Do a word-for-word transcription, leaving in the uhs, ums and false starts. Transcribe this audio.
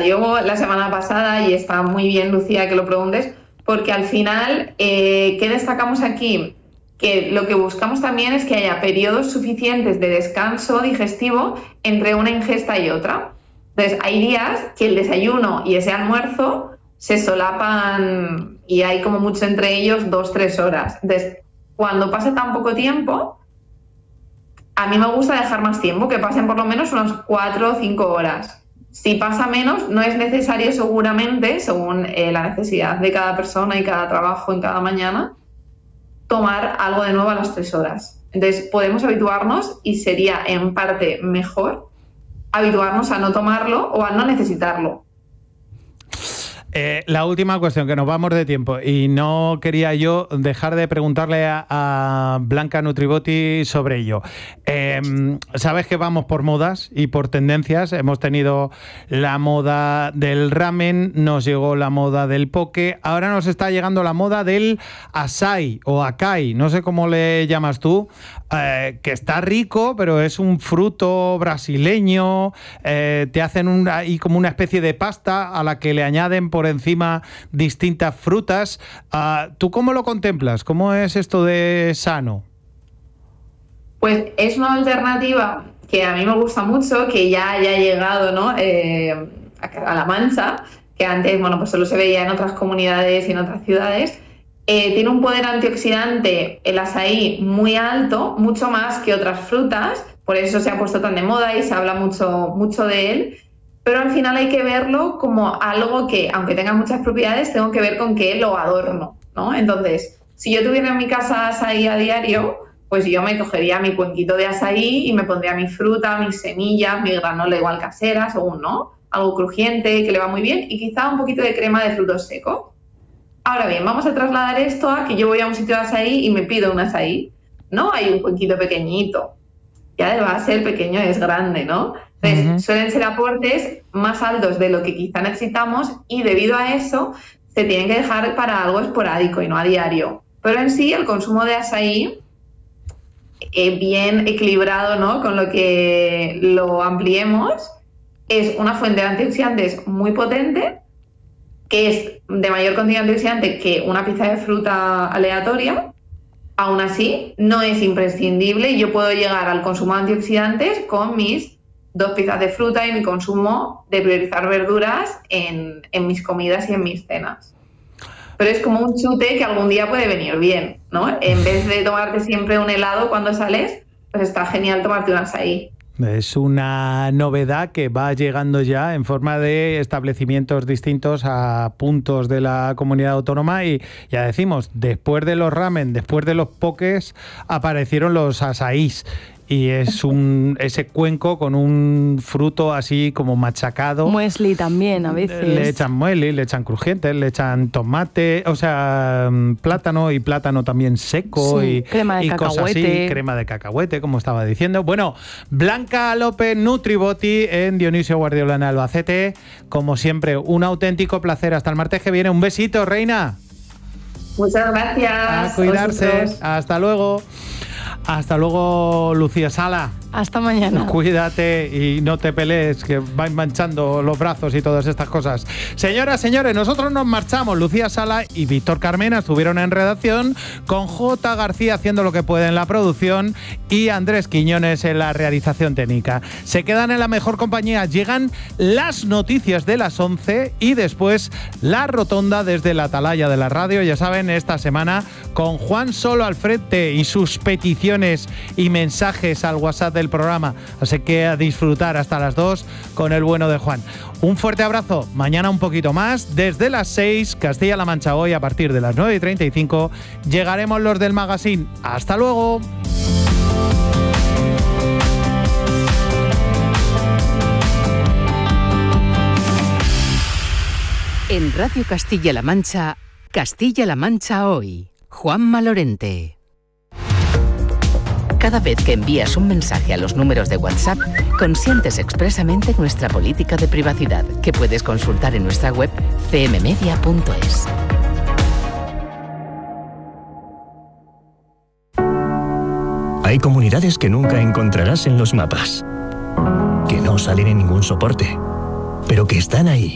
salió la semana pasada y está muy bien, Lucía, que lo preguntes, porque al final, eh, ¿qué destacamos aquí? Que lo que buscamos también es que haya periodos suficientes de descanso digestivo entre una ingesta y otra. Entonces, hay días que el desayuno y ese almuerzo se solapan y hay como mucho entre ellos dos, tres horas. Entonces, cuando pase tan poco tiempo, a mí me gusta dejar más tiempo, que pasen por lo menos unas cuatro o cinco horas. Si pasa menos, no es necesario seguramente, según eh, la necesidad de cada persona y cada trabajo en cada mañana, tomar algo de nuevo a las tres horas. Entonces, podemos habituarnos y sería en parte mejor habituarnos a no tomarlo o a no necesitarlo. Eh, la última cuestión, que nos vamos de tiempo, y no quería yo dejar de preguntarle a, a Blanca Nutriboti sobre ello. Eh, Sabes que vamos por modas y por tendencias. Hemos tenido la moda del ramen, nos llegó la moda del poke, ahora nos está llegando la moda del açaí o acai, no sé cómo le llamas tú, eh, que está rico, pero es un fruto brasileño, eh, te hacen un, ahí como una especie de pasta a la que le añaden por encima distintas frutas. Uh, ¿Tú cómo lo contemplas? ¿Cómo es esto de sano? Pues es una alternativa que a mí me gusta mucho, que ya haya llegado, ¿no? eh, a La Mancha, que antes, bueno, pues solo se veía en otras comunidades y en otras ciudades. Eh, tiene un poder antioxidante, el açaí, muy alto, mucho más que otras frutas, por eso se ha puesto tan de moda y se habla mucho, mucho de él. Pero al final hay que verlo como algo que, aunque tenga muchas propiedades, tengo que ver con qué lo adorno, ¿no? Entonces, si yo tuviera en mi casa açaí a diario, pues yo me cogería mi cuenquito de açaí y me pondría mi fruta, mis semillas, mi granola igual casera, según, ¿no? Algo crujiente, que le va muy bien, y quizá un poquito de crema de frutos secos. Ahora bien, vamos a trasladar esto a que yo voy a un sitio de açaí y me pido un açaí. No hay un cuenquito pequeñito. Ya de base el pequeño es grande, ¿no? Entonces, uh-huh. suelen ser aportes más altos de lo que quizá necesitamos y debido a eso se tienen que dejar para algo esporádico y no a diario. Pero en sí el consumo de açaí, eh, bien equilibrado, ¿no? Con lo que lo ampliemos, es una fuente de antioxidantes muy potente, que es de mayor contenido antioxidante que una pieza de fruta aleatoria. Aún así, no es imprescindible y yo puedo llegar al consumo de antioxidantes con mis dos piezas de fruta y mi consumo de priorizar verduras en, en mis comidas y en mis cenas. Pero es como un chute que algún día puede venir bien, ¿no? En vez de tomarte siempre un helado cuando sales, pues está genial tomarte un açaí. Es una novedad que va llegando ya en forma de establecimientos distintos a puntos de la comunidad autónoma y ya decimos, después de los ramen, después de los pokés, aparecieron los açaís. Y es un ese cuenco con un fruto así como machacado. Muesli también a veces. Le echan muesli, le echan crujientes, le echan tomate, o sea, plátano y plátano también seco sí, y crema de y cacahuete. Cosas así, crema de cacahuete, como estaba diciendo. Bueno, Blanca López Nutriboti en Dionisio Guardiola en Albacete. Como siempre, un auténtico placer. Hasta el martes que viene. Un besito, reina. Muchas gracias. A cuidarse. Hasta luego. Hasta luego, Lucía Sala. Hasta mañana. Cuídate y no te pelees, que van manchando los brazos y todas estas cosas. Señoras, señores, nosotros nos marchamos. Lucía Sala y Víctor Carmena estuvieron en redacción, con J. García haciendo lo que puede en la producción y Andrés Quiñones en la realización técnica. Se quedan en la mejor compañía. Llegan las noticias de las once y después la rotonda desde la atalaya de la radio. Ya saben, esta semana con Juan Solo al frente y sus peticiones y mensajes al WhatsApp del programa. Así que a disfrutar hasta las dos con el bueno de Juan. Un fuerte abrazo. Mañana un poquito más. Desde las seis, Castilla-La Mancha Hoy, a partir de las nueve y treinta y cinco, llegaremos los del magazine. ¡Hasta luego! En Radio Castilla-La Mancha, Castilla-La Mancha Hoy. Juanma Lorente. Cada vez que envías un mensaje a los números de WhatsApp, consientes expresamente nuestra política de privacidad, que puedes consultar en nuestra web c m media punto es. Hay comunidades que nunca encontrarás en los mapas, que no salen en ningún soporte, pero que están ahí,